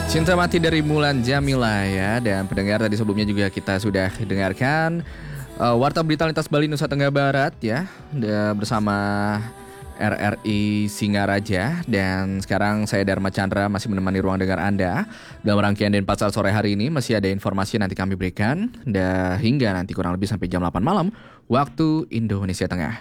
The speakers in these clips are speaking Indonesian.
Cinta Mati dari Mulan Jamila ya. Dan pendengar tadi sebelumnya juga kita sudah dengarkan Warta Berita Lintas Bali Nusa Tenggara Barat ya, bersama RRI Singaraja. Dan sekarang saya Dharma Chandra masih menemani ruang dengar Anda. Dalam rangkaian Denpasar sore hari ini masih ada informasi nanti kami berikan hingga nanti kurang lebih sampai jam 8 malam waktu Indonesia Tengah.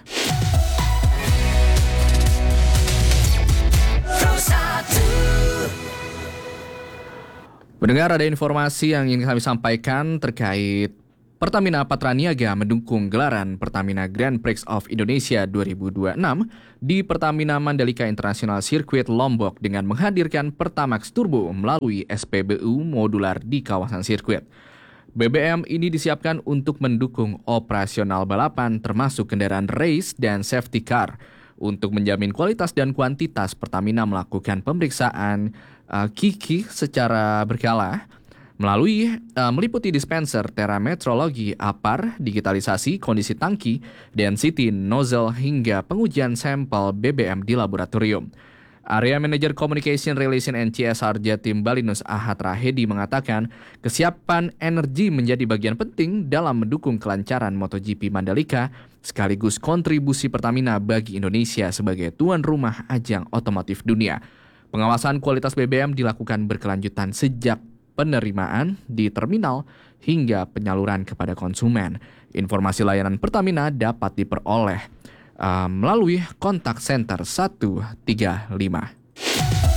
Pendengar, ada informasi yang ingin kami sampaikan terkait Pertamina Patraniaga mendukung gelaran Pertamina Grand Prix of Indonesia 2026 di Pertamina Mandalika International Circuit Lombok dengan menghadirkan Pertamax Turbo melalui SPBU modular di kawasan sirkuit. BBM ini disiapkan untuk mendukung operasional balapan termasuk kendaraan race dan safety car. Untuk menjamin kualitas dan kuantitas, Pertamina melakukan pemeriksaan Kiki secara berkala meliputi dispenser, terametrologi, APAR, digitalisasi, kondisi tangki, density, nozzle, hingga pengujian sampel BBM di laboratorium. Area Manager Communication Relation and CSR Jatim Balinus Ahad Rahedi mengatakan kesiapan energi menjadi bagian penting dalam mendukung kelancaran MotoGP Mandalika sekaligus kontribusi Pertamina bagi Indonesia sebagai tuan rumah ajang otomotif dunia. Pengawasan kualitas BBM dilakukan berkelanjutan sejak penerimaan di terminal hingga penyaluran kepada konsumen. Informasi layanan Pertamina dapat diperoleh melalui kontak center 135.